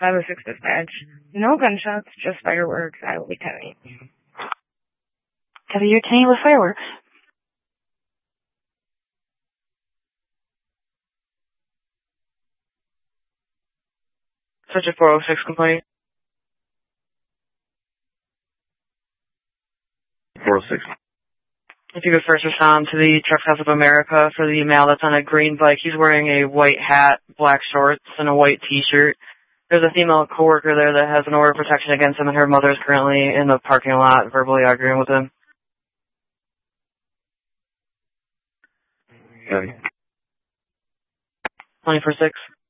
506 dispatch. No gunshots, just fireworks. I will be Teddy. Teddy, you're Kenny with fireworks. Such a 406 complaint. 406. If you could first respond to the Truck House of America for the male that's on a green bike. He's wearing a white hat, black shorts, and a white t-shirt. There's a female coworker there that has an order of protection against him, and her mother is currently in the parking lot verbally arguing with him. Okay. 24/6.